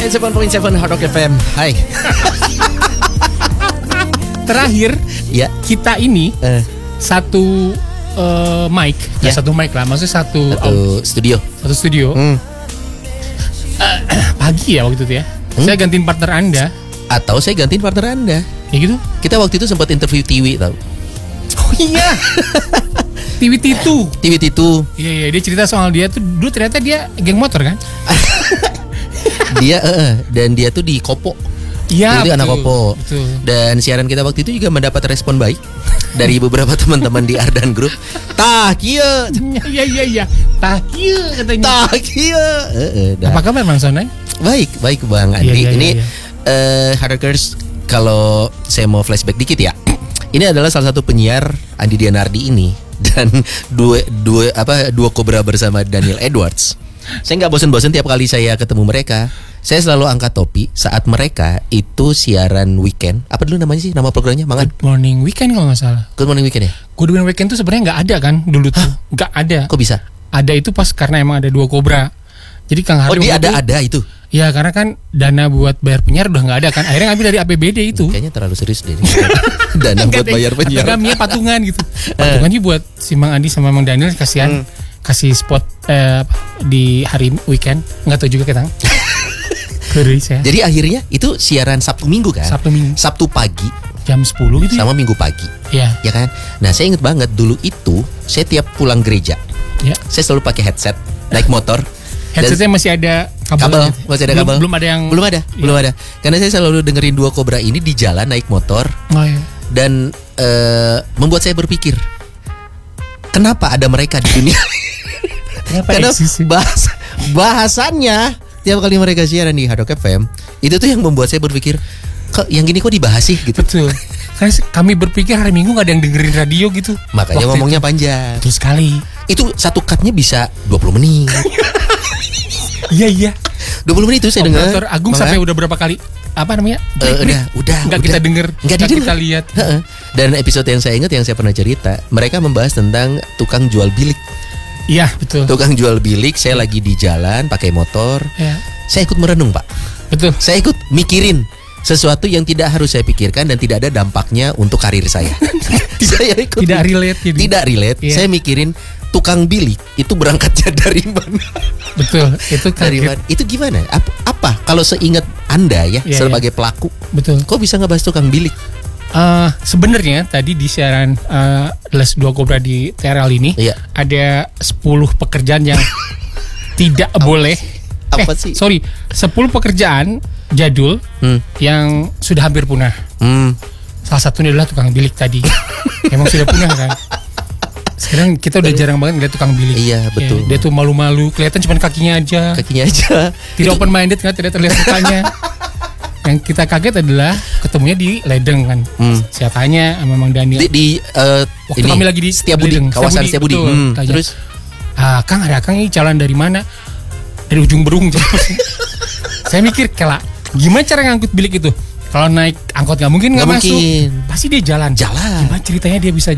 97.7 Hard Rock FM. Hai. Terakhir Ya. kita ini satu mic, Ya. satu mic lah, maksudnya satu studio. Pagi ya waktu itu ya. Saya gantiin partner Anda. Atau saya gantiin partner Anda. Ya gitu. Kita waktu itu sempat interview Tiwi tau. Oh iya. Tiwi Titu. Tiwi itu Iya, dia cerita soal dia tuh dulu ternyata dia geng motor kan? dia dan dia tuh di Kopo. Iya, Itu anak betul, Kopo. betul. Dan siaran kita waktu itu juga mendapat respon baik dari beberapa teman-teman di Ardan Group. Tah kieu. Iya. Tahir katanya. Tah kieu. Apa kabar Bang Sonai? Baik Bang Andi. Iya, Ini iya. Hardrockers, kalau saya mau flashback dikit ya. Ini adalah salah satu penyiar Andi Dianardi ini dan dua Cobra bersama Daniel Edwards. Saya nggak bosan-bosan tiap kali saya ketemu mereka. Saya selalu angkat topi saat mereka itu siaran weekend. Apa dulu namanya sih nama programnya? Mangan. Good Morning Weekend kalau nggak salah. Good Morning Weekend ya? Good Morning Weekend tuh sebenarnya nggak ada kan dulu tuh. Nggak ada. Kok bisa? Ada itu pas karena emang ada dua Cobra. Jadi Kang Hardi Dia waktu itu- ada itu. Ya karena kan dana buat bayar penyiar udah nggak ada kan. Akhirnya ngambil dari APBD itu. Kayaknya terlalu serius deh. Dana buat bayar penyiar. Kami patungan gitu. Patungan sih buat si Mang Andi sama Mang Daniel kasihan kasih spot di hari weekend. Nggak tahu juga kita. Keris ya. Jadi akhirnya itu siaran Sabtu Minggu kan? Sabtu Minggu Sabtu pagi jam 10 gitu. sama Minggu pagi. Ya. Ya kan? Nah, saya inget banget dulu itu saya tiap pulang gereja, Ya. saya selalu pakai headset, naik motor. Headsetnya masih ada Kabel, masih ada kabel. Belum ada yang Belum ada. Karena saya selalu dengerin dua Cobra ini di jalan naik motor Oh, iya. dan membuat saya berpikir, kenapa ada mereka di dunia? Kenapa Karena eksis sih? bahasannya tiap kali mereka siaran di Hard Rock FM, itu tuh yang membuat saya berpikir, kok yang gini kok dibahas sih gitu. Betul. Karena kami berpikir hari Minggu gak ada yang dengerin radio gitu. Makanya Waktu ngomongnya panjang. itu. Betul sekali. Itu satu cutnya bisa 20 menit. Iya. 20 menit itu saya dengar. Operator Agung sampai udah berapa kali apa namanya? Udah. Nggak kita denger, Nggak nggak didengar. kita lihat. Heeh. Dan episode yang saya ingat yang saya pernah cerita, mereka membahas tentang tukang jual bilik. Iya, betul. Tukang jual bilik, saya lagi di jalan pakai motor. Ya, Saya ikut merenung, Pak. betul. Saya ikut mikirin sesuatu yang tidak harus saya pikirkan dan tidak ada dampaknya untuk karir saya. Saya ikut Tidak relate jadi. Tidak relate. Iya. Saya mikirin tukang bilik itu berangkatnya dari mana? Betul. Itu Dari kaget. mana? Itu gimana? Apa? Kalau seingat Anda ya, Iya, sebagai pelaku, Betul. kok bisa ngebahas tukang bilik? Sebenarnya tadi di siaran Les 2 Cobra di TRL ini Iya. ada 10 pekerjaan yang tidak boleh. Apa sih? Sorry, 10 pekerjaan jadul yang sudah hampir punah. Salah satunya adalah tukang bilik tadi. Emang sudah punah kan? Sekarang kita udah jarang banget ngeliat tukang bilik. Iya, betul. Ya, dia tuh malu-malu, kelihatan cuma kakinya aja. Kakinya aja. Tidak open minded kan, tidak terlihat mukanya. Yang kita kaget adalah ketemunya di Ledeng kan. Saya tanya sama Mang Daniel. ini Waktu kami lagi di Setiabudi, Ledeng, kawasan Setiabudi. betul. Tanya, Terus Kang, ada Kang ini jalan dari mana? Dari ujung Berung. Saya mikir kelak, gimana cara ngangkut bilik itu? Kalau naik angkot nggak mungkin nggak masuk. mungkin. Pasti dia jalan. Jalan. Gimana ceritanya dia bisa